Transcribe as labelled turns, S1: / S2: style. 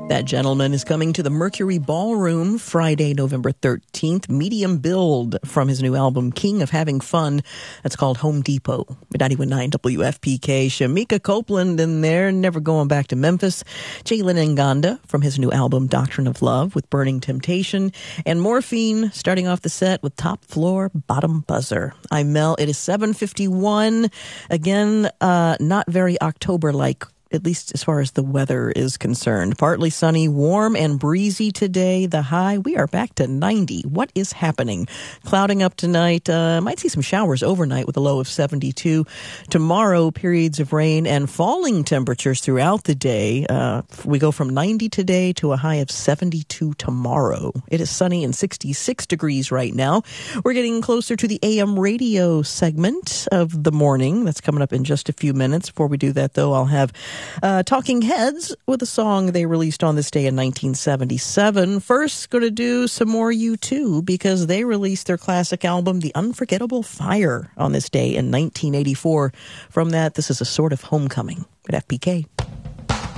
S1: That gentleman is coming to the Mercury Ballroom Friday, November 13th. Medium Build from his new album, King of Having Fun. That's called Home Depot. 91.9 WFPK. Shamika Copeland in there, Never Going Back to Memphis. Jalen Nganda from his new album, Doctrine of Love with Burning Temptation. And Morphine starting off the set with Top Floor, Bottom Buzzer. I'm Mel. It is 7:51. Again, not very October-like, at least as far as the weather is concerned. Partly sunny, warm and breezy today. The high, we are back to 90. What is happening? Clouding up tonight. Might see some showers overnight with a low of 72. Tomorrow, periods of rain and falling temperatures throughout the day. We go from 90 today to a high of 72 tomorrow. It is sunny and 66 degrees right now. We're getting closer to the AM radio segment of the morning. That's coming up in just a few minutes. Before we do that, though, I'll have Talking Heads with a song they released on this day in 1977. First, going to do some more U2 because they released their classic album, The Unforgettable Fire, on this day in 1984. From that, this is A Sort of Homecoming at FPK.